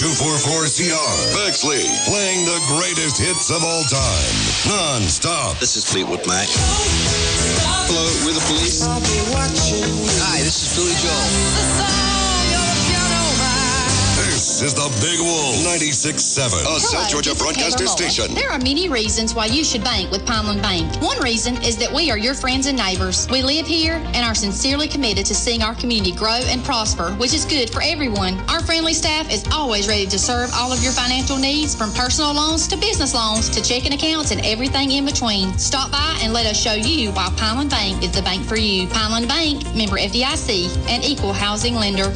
244CR. Bexley, playing the greatest hits of all time. Non-stop. This is Fleetwood Mac. Hello, we're the Police. Hi, this is Billy Joel. This is the Big Wolf 96.7, a South Georgia broadcaster station. There are many reasons why you should bank with Pineland Bank. One reason is that we are your friends and neighbors. We live here and are sincerely committed to seeing our community grow and prosper, which is good for everyone. Our friendly staff is always ready to serve all of your financial needs, from personal loans to business loans to checking accounts and everything in between. Stop by and let us show you why Pineland Bank is the bank for you. Pineland Bank, member FDIC, and equal housing lender.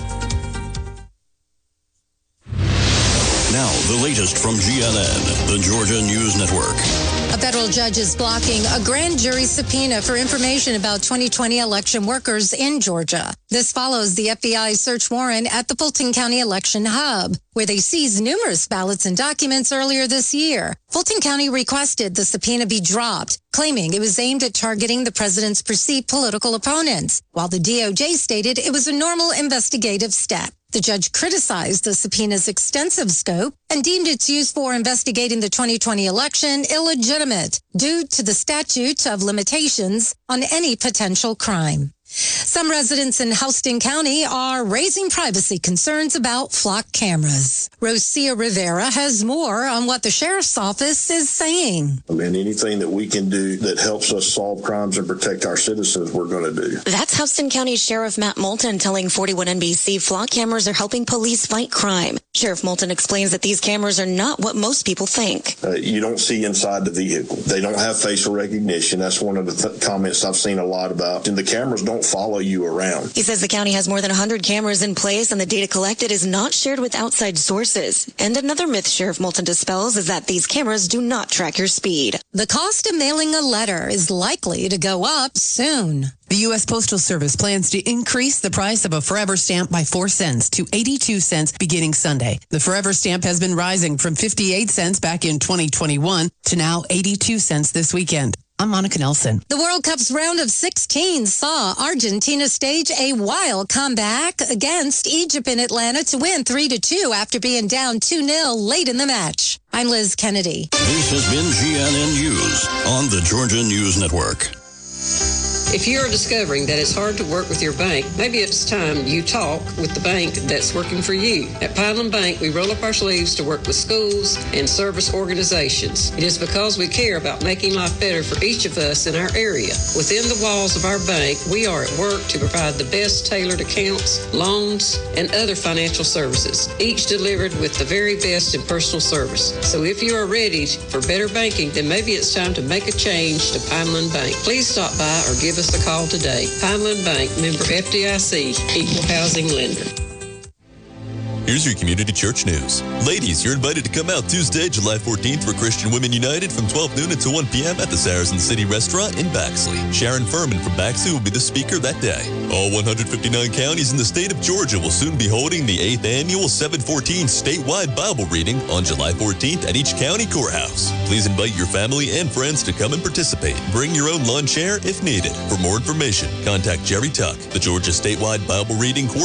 Now, the latest from GNN, the Georgia News Network. A federal judge is blocking a grand jury subpoena for information about 2020 election workers in Georgia. This follows the FBI search warrant at the Fulton County Election Hub, where they seized numerous ballots and documents earlier this year. Fulton County requested the subpoena be dropped, claiming it was aimed at targeting the president's perceived political opponents, while the DOJ stated it was a normal investigative step. The judge criticized the subpoena's extensive scope and deemed its use for investigating the 2020 election illegitimate due to the statute of limitations on any potential crime. Some residents in Houston County are raising privacy concerns about flock cameras. Rosia Rivera has more on what the sheriff's office is saying. And anything that we can do that helps us solve crimes and protect our citizens, we're going to do. That's Houston County Sheriff Matt Moulton telling 41 NBC flock cameras are helping police fight crime. Sheriff Moulton explains that these cameras are not what most people think. You don't see inside the vehicle. They don't have facial recognition. That's one of the comments I've seen a lot about. And the cameras don't follow you around. He says the county has more than 100 cameras in place and the data collected is not shared with outside sources. And another myth Sheriff Moulton dispels is that these cameras do not track your speed. The cost of mailing a letter is likely to go up soon. The U.S. Postal Service plans to increase the price of a Forever stamp by 4 cents to 82 cents beginning Sunday. The Forever stamp has been rising from 58 cents back in 2021 to now 82 cents this weekend. I'm Monica Nelson. The World Cup's round of 16 saw Argentina stage a wild comeback against Egypt in Atlanta to win 3-2 after being down 2-0 late in the match. I'm Liz Kennedy. This has been GNN News on the Georgia News Network. If you are discovering that it's hard to work with your bank, maybe it's time you talk with the bank that's working for you. At Pineland Bank, we roll up our sleeves to work with schools and service organizations. It is because we care about making life better for each of us in our area. Within the walls of our bank, we are at work to provide the best tailored accounts, loans, and other financial services, each delivered with the very best in personal service. So if you are ready for better banking, then maybe it's time to make a change to Pineland Bank. Please stop by or give us a call today. Pineland Bank, member FDIC, equal housing lender. Here's your community church news. Ladies, you're invited to come out Tuesday, July 14th for Christian Women United from 12 noon until 1 p.m. at the Saracen City Restaurant in Baxley. Sharon Furman from Baxley will be the speaker that day. All 159 counties in the state of Georgia will soon be holding the 8th annual 714 statewide Bible reading on July 14th at each county courthouse. Please invite your family and friends to come and participate. Bring your own lawn chair if needed. For more information, contact Jerry Tuck, the Georgia statewide Bible reading coordinator.